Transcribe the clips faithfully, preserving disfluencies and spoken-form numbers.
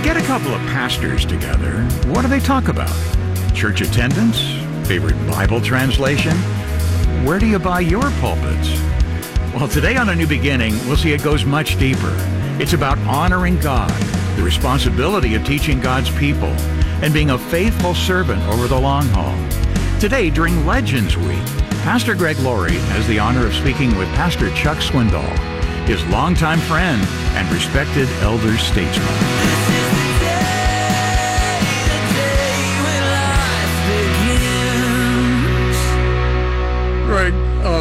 get a couple of pastors together, what do they talk about? Church attendance? Favorite Bible translation? Where do you buy your pulpits? Well, today on A New Beginning, we'll see it goes much deeper. It's about honoring God, the responsibility of teaching God's people, and being a faithful servant over the long haul. Today, during Legends Week, Pastor Greg Laurie has the honor of speaking with Pastor Chuck Swindoll, his longtime friend and respected elder statesman. This is the day, the day when life begins. Greg,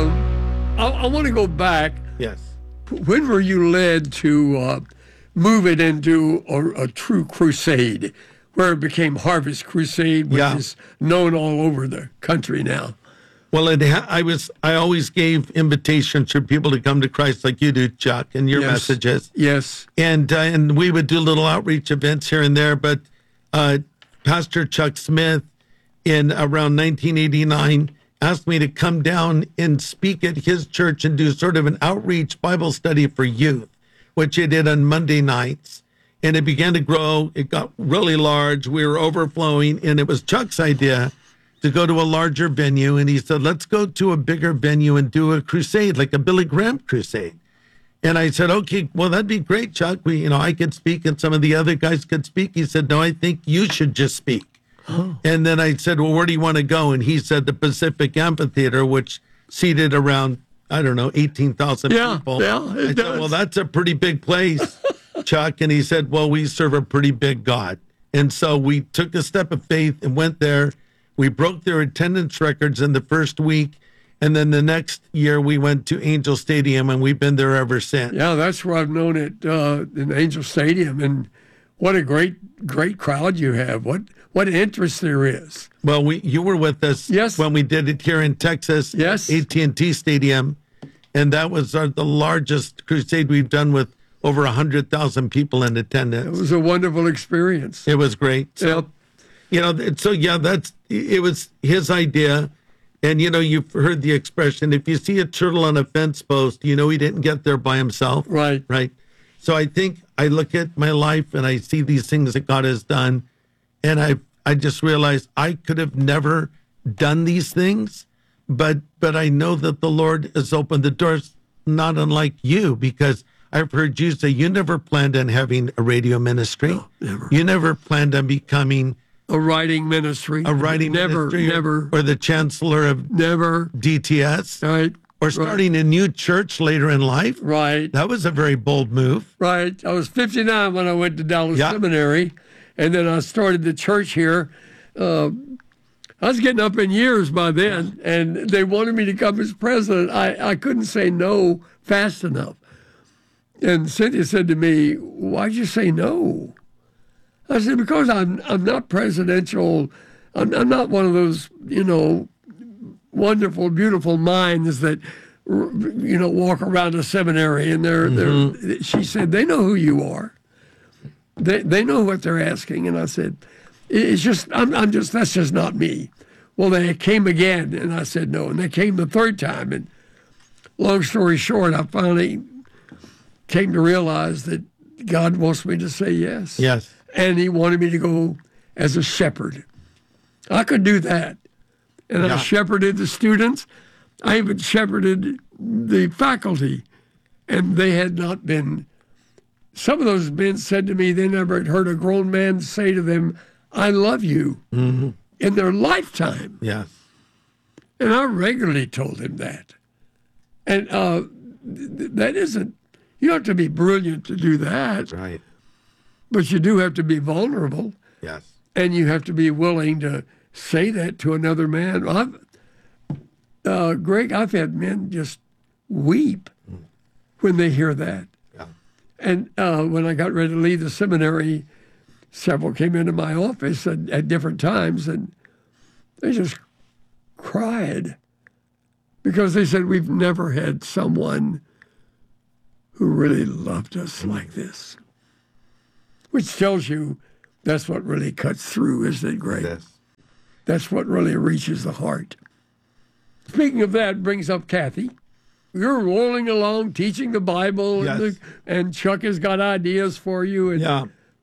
um, I, I want to go back. Yes. When were you led to uh, move it into a, a true crusade, where it became Harvest Crusade, which Yeah. is known all over the country now? Well, it ha- I was. I always gave invitations for people to come to Christ, like you do, Chuck, and your Yes. messages. Yes. And uh, and we would do little outreach events here and there. But uh, Pastor Chuck Smith, in around nineteen eighty-nine, asked me to come down and speak at his church and do sort of an outreach Bible study for youth, which he did on Monday nights. And it began to grow. It got really large. We were overflowing, and it was Chuck's idea to go to a larger venue. And he said, let's go to a bigger venue and do a crusade, like a Billy Graham crusade. And I said, okay, well, that'd be great, Chuck. We, you know, I could speak and some of the other guys could speak. He said, no, I think you should just speak. Oh. And then I said, well, where do you want to go? And he said, the Pacific Amphitheater, which seated around, I don't know, eighteen thousand Yeah, people. yeah, I it said, does. well, that's a pretty big place, Chuck. And he said, well, we serve a pretty big God. And so we took a step of faith and went there. We broke their attendance records in the first week. And then the next year we went to Angel Stadium, and we've been there ever since. Yeah, that's where I've known it, uh, in Angel Stadium. And what a great, great crowd you have. What what interest there is. Well, we you were with us Yes. when we did it here in Texas, Yes. A T and T Stadium. And that was our, the largest crusade we've done with over one hundred thousand people in It attendance. was a wonderful experience. It was great. So, Yep. you know, it- so yeah, that's, it was his idea. And, you know, you've heard the expression, if you see a turtle on a fence post, you know he didn't get there by himself. Right. Right. So I think I look at my life and I see these things that God has done. And I I just realized I could have never done these things. But but I know that the Lord has opened the doors, not unlike you, because I've heard you say you never planned on having a radio ministry. No, never. You never planned on becoming A writing ministry. a writing never, ministry or- never, or the chancellor of never. D T S Right. or starting a new church later in life. Right. That was a very bold move. Right. I was fifty-nine when I went to Dallas Yeah. Seminary, and then I started the church here. Uh, I was getting up in years by then, and they wanted me to come as president. I, I couldn't say no fast enough. And Cynthia said to me, why'd you say no? I said, because I'm I'm not presidential. I'm, I'm not one of those, you know, wonderful, beautiful minds that, you know, walk around a seminary and they're, mm-hmm. they're, she said, they know who you are. They they know what they're asking. And I said, it's just, I'm, I'm just, that's just not me. Well, they came again, and I said no. And they came the third time. And long story short, I finally came to realize that God wants me to say yes. Yes. And he wanted me to go as a shepherd. I could do that. And Yeah. I shepherded the students. I even shepherded the faculty. And they had not been, some of those men said to me they never had heard a grown man say to them, I love you, Mm-hmm. in their lifetime. Yes. And I regularly told him that. And uh, th- that isn't, you don't have to be brilliant to do that, Right. but you do have to be vulnerable. Yes. And you have to be willing to say that to another man. I've, uh, Greg, I've had men just weep when they hear that. Yeah. And uh, when I got ready to leave the seminary, several came into my office at, at different times, and they just cried because they said, we've never had someone who really loved us like this. Which tells you that's what really cuts through, isn't it, Greg? Yes. That's what really reaches the heart. Speaking of that, brings up Kathy. You're rolling along teaching the Bible, Yes. and, the, and Chuck has got ideas for you. And Yeah.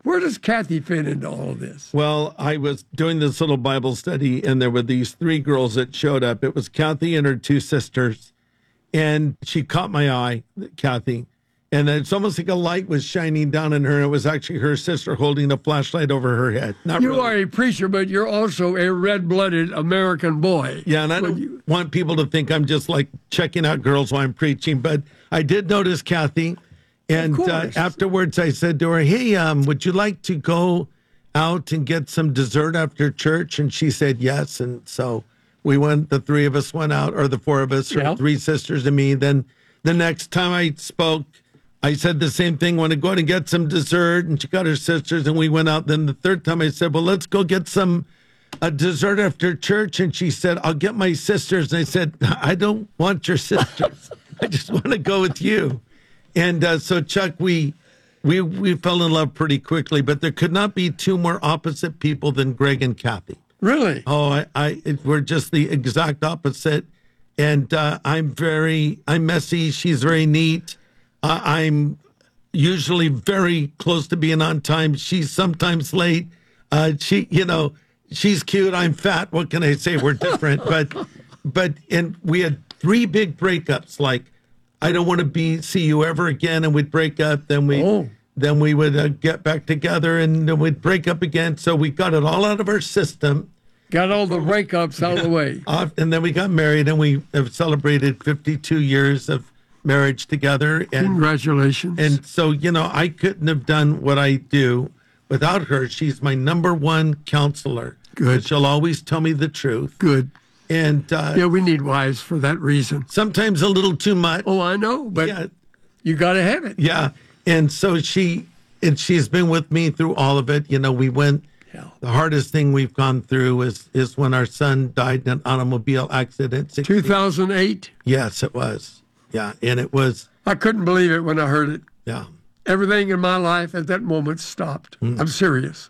Where does Kathy fit into all of this? Well, I was doing this little Bible study, and there were these three girls that showed up. It was Kathy and her two sisters, and she caught my eye, Kathy. And it's almost like a light was shining down on her. And it was actually her sister holding a flashlight over her head. Not You really. are a preacher, but you're also a red-blooded American boy. Yeah, and I don't you- want people to think I'm just like checking out girls while I'm preaching, but I did notice Kathy. And Of uh, course. afterwards, I said to her, "Hey, um, would you like to go out and get some dessert after church?" And she said yes. And so we went, the three of us went out, or the four of us, her Yeah. three sisters and me. Then the next time I spoke, I said the same thing, want to go out and get some dessert. And she got her sisters, and we went out. Then the third time I said, well, let's go get some uh, dessert after church. And she said, I'll get my sisters. And I said, I don't want your sisters. I just want to go with you. And uh, so, Chuck, we, we, we fell in love pretty quickly, but there could not be two more opposite people than Greg and Kathy. Really? Oh, I, I it, we're just the exact opposite. And uh, I'm very, I'm messy. She's very neat. Uh, I'm usually very close to being on time. She's sometimes late. Uh, she, you know, she's cute. I'm fat. What can I say? We're different. but, but, and we had three big breakups. Like, I don't want to be see you ever again, and we'd break up. Then we, Oh. then we would uh, get back together, and then we'd break up again. So we got it all out of our system. Got all the breakups out of the way. Off, and then we got married, and we have celebrated fifty-two years of marriage together. And Congratulations. and so, you know, I couldn't have done what I do without her. She's my number one counselor. Good. She'll always tell me the truth. Good. And uh, Yeah, we need wives for that reason. sometimes a little too much. Oh, I know, but yeah. you got to have it. Yeah. And so she, and she's been with me through all of it. You know, we went, Yeah. the hardest thing we've gone through is, is when our son died in an automobile accident. two thousand eight, Yes, it was. Yeah. And it was, I couldn't believe it when I heard it. yeah. Everything in my life at that moment stopped. Mm. I'm serious.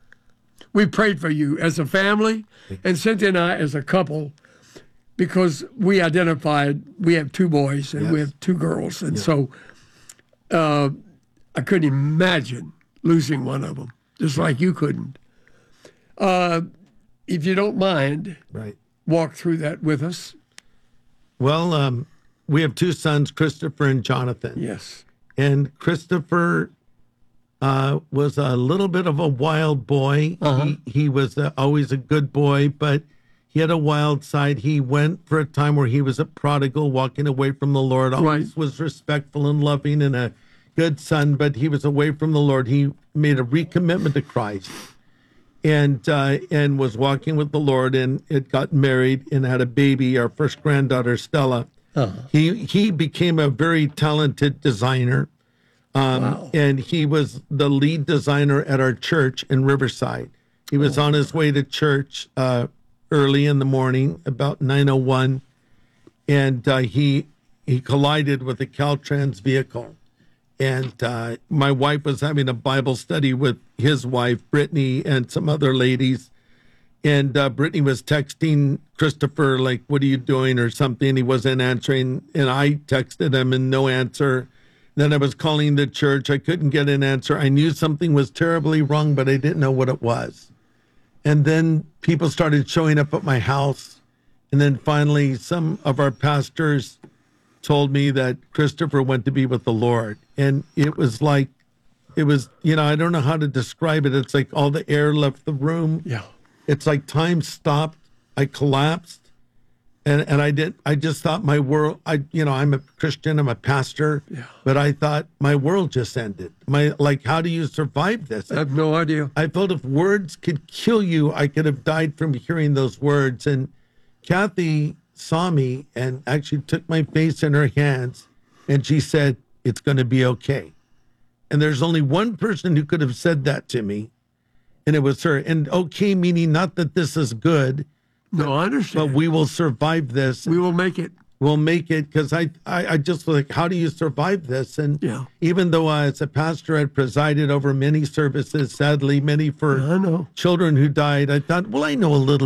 We prayed for you as a family, and Cynthia and I as a couple, because we identified we have two boys and we Yes. have two girls. And so uh, I couldn't imagine losing one of them, just like you couldn't. Uh, if you don't mind, Right. walk through that with us. Well, um, we have two sons, Christopher and Jonathan. Yes. And Christopher uh, was a little bit of a wild boy. He, he was uh, always a good boy, but he had a wild side. He went for a time where he was a prodigal, walking away from the Lord. Always Right. was respectful and loving and a good son, but he was away from the Lord. He made a recommitment to Christ and uh, and was walking with the Lord, and it got married and had a baby, our first granddaughter, Stella. He he became a very talented designer. Um, Wow. And he was the lead designer at our church in Riverside. He was on his way to church uh, early in the morning, about nine oh one, and uh, he he collided with a Caltrans vehicle. And uh, my wife was having a Bible study with his wife, Brittany, and some other ladies. And uh, Brittany was texting Christopher, like, what are you doing or something? He wasn't answering. And I texted him and no answer. Then I was calling the church. I couldn't get an answer. I knew something was terribly wrong, but I didn't know what it was. And then people started showing up at my house. And then finally, some of our pastors told me that Christopher went to be with the Lord. And it was like, it was, you know, I don't know how to describe it. It's like all the air left the room. Yeah. It's like time stopped. I collapsed. And and I did I just thought my world I you know, I'm a Christian, I'm a pastor, Yeah. but I thought my world just ended. My like how do you survive this? I have no idea. I felt if words could kill you, I could have died from hearing those words. And Kathy saw me and actually took my face in her hands and she said, it's going to be okay. And there's only one person who could have said that to me, and it was her. And okay, meaning not that this is good, No, I but understand. we will survive this. we will make it. We'll make it, because I, I, I just was like, how do you survive this? And Yeah. even though I, as a pastor, had presided over many services, sadly, many for I know. children who died, I thought, well, I know a little